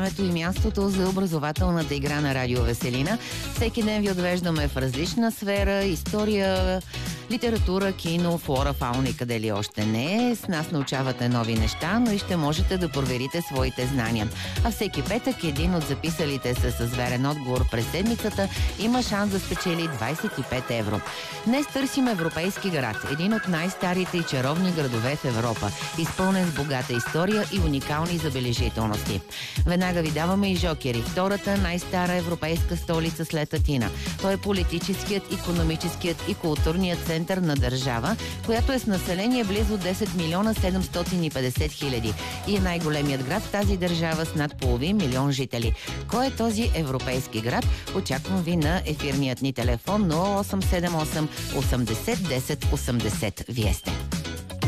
времето и мястото за образователната игра на Радио Веселина. Всеки ден ви отвеждаме в различна сфера, история, литература, кино, флора, фауна и къде ли още не. С нас научавате нови неща, но и ще можете да проверите своите знания. А всеки петък един от записалите се с верен отговор през седмицата има шанс да спечели 25 евро. Днес търсим европейски град, един от най-старите и чаровни градове в Европа, изпълнен с богата история и уникални забележителности. Веднага ви даваме и жокери. Втората най-стара европейска столица след Атина. Той е политическият, икономическият и културният център на държава, която е с население близо 10 милиона 750 хиляди и е най-големият град в тази държава с над половин милион жители. Кой е този европейски град? Очаквам ви на ефирният ни телефон 0878 80 10 80. Вие сте.